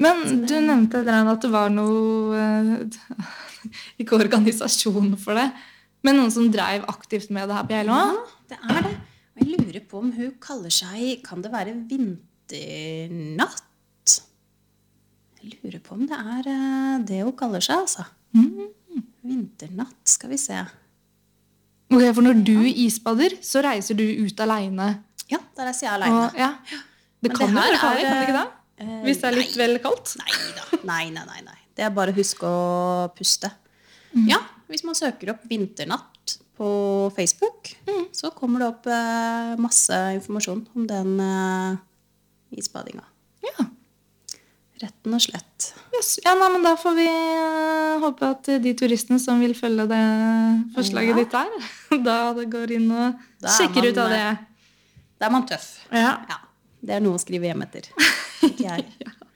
Men du nevnte at det var noe, ikke organisasjon for det, men noen som drev aktivt med det her på Geilo? Ja, det er det. Og jeg lurer på om hun kaller seg, kan det være Vinternatt? Jeg lurer på om det er det hun kaller seg, altså. Vinternatt, skal vi se. Ok, for når du isbader, så reiser du ut alene. Ja, der reiser jeg alene. Og, ja. Det Men kan jo det her være farlig, er, kan det ikke det? Hvis det er litt vel kaldt. Nei. Det er bare å huske å puste. Ja, hvis man søker opp Vinternatt på Facebook, så kommer det opp masse informasjon om den isbadinga. Ja. Retten og slett. Yes. Ja, nei, men da får vi håpe at de turistene som vil følge det forslaget ditt der, da det går inn og sjekker ut av det. Da er man tøff. Ja. Ja, det er noe å skrive hjem etter. Ikke jeg.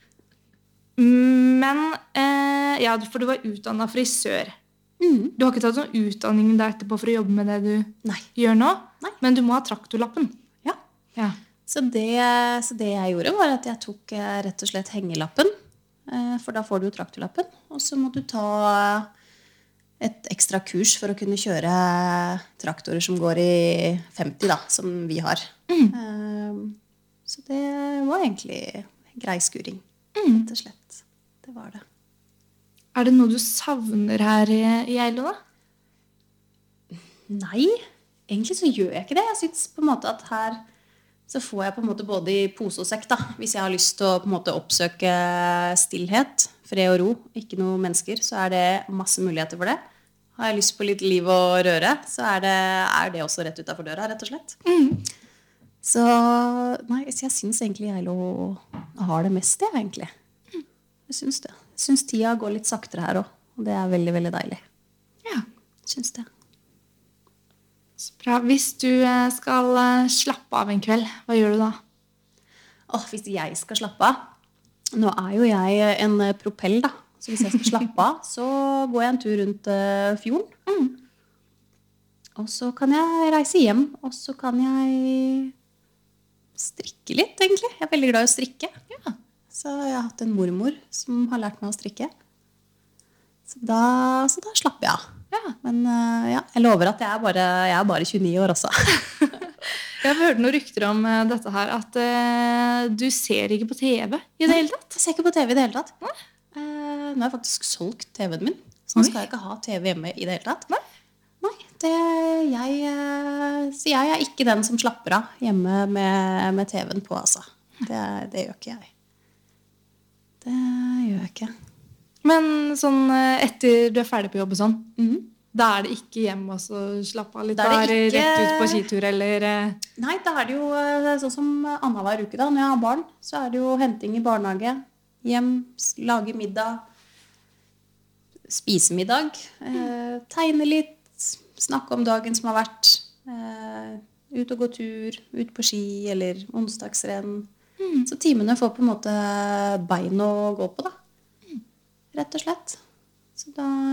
Men, ja, for du var utdannet frisør. Du har ikke tatt sånn utdanning der etterpå for å jobbe med det du gjør nå, men du må ha traktorlappen. Ja. Så det jeg gjorde var at jeg tok rett og slett hengelappen, for da får du jo traktorlappen, og så må du ta et ekstra kurs for å kunne kjøre traktorer som går i 50 da, som vi har. Så det var egentlig grei skuring, rett og slett. Det var det. Er det noe du savner her i Geilo da? Nei, egentlig så gjør jeg ikke det. Jeg synes på en måte at her så får jeg på en måte både i pose og sekk da, hvis jeg har lyst til å på en måte oppsøke stillhet, fred og ro, ikke noe mennesker, så er det masse muligheter for det. Har jeg lyst på litt liv og røre, så er det også rett utenfor døra, rett og slett. Så nei, jeg synes egentlig Geilo har det meste, egentlig. Jeg synes det. Jeg synes tida går litt saktere her også, og det er veldig, veldig deilig. Ja. Jeg synes det. Så bra. Hvis du skal slappe av en kveld, hva gjør du da? Hvis jeg skal slappe av, nå er jo jeg en propell da, så hvis jeg skal slappe av, så går jeg en tur rundt fjorden. Og så kan jeg reise hjem, og så kan jeg strikke litt egentlig. Jeg er veldig glad i å strikke. Ja. Så jeg har hatt en mormor som har lært meg å strikke. Så da slapper jeg av. Ja, men ja, jeg lover at jeg er bare 29 år også. Jeg har hørt noen rykter om dette her, at du ser ikke på TV i det hele tatt. Jeg ser ikke på TV i det hele tatt. Nå har jeg faktisk solgt TV-en min, så nå skal jeg ikke ha TV hjemme i det hele tatt. Nei, så jeg er ikke den som slapper av hjemme med TV-en på, altså. Det gjør ikke jeg. Det gjør jeg ikke. Men sånn etter du er ferdig på jobb og sånn, da er det ikke hjemme og så slappe av litt, da er det rett ut på skitur, eller? Nei, da er det jo sånn som annenhver uke da, når jeg har barn, så er det jo henting i barnehage, hjem, lage middag, spise middag, tegne litt, snakke om dagen som har vært, ut og gå tur, ut på ski, eller onsdagsrenn. Så timene får på en måte bein å gå på da. Rett og slett. Så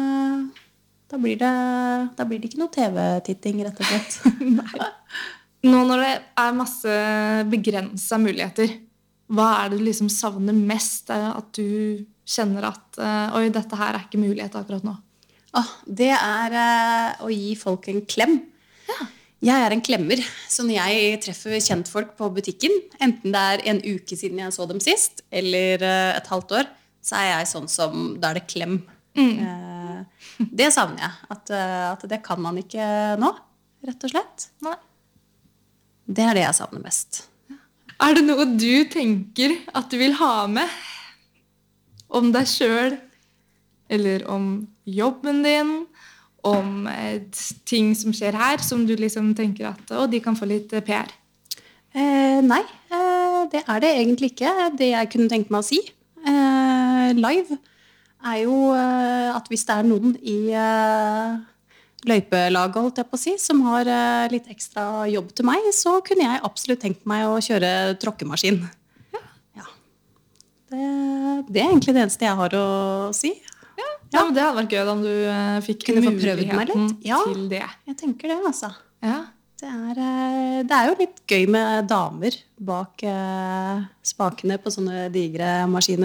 da blir det ikke noe TV-titting, rett og slett. Nei. Nå når det er masse begrenset muligheter, hva er det du liksom savner mest? At du kjenner at oi, dette her er ikke mulighet akkurat nå? Det er å gi folk en klem. Ja. Jeg er en klemmer, så når jeg treffer kjentfolk på butikken, enten det er en uke siden jeg så dem sist, eller et halvt år, så er jeg sånn som, da er det klem. Det savner jeg, at det kan man ikke nå, rett og slett. Nei. Det er det jeg savner mest. Er det noe du tenker at du vil ha med? Om deg selv, eller om jobben din, om ting som skjer her, som du liksom tenker at de kan få litt PR? Nei, det er det egentlig ikke. Det jeg kunne tenkt meg å si live er jo at hvis det er noen i løypelaget, holdt jeg på å si, som har litt ekstra jobb til meg, så kunne jeg absolutt tenkt meg å kjøre tråkkemaskin. Ja. Det er egentlig det eneste jeg har å si. Ja, men det hadde vært gøy om du fikk muligheten til det. Jeg tenker det, altså. Ja. Det er jo litt gøy med damer bak spakene på sånne digre maskiner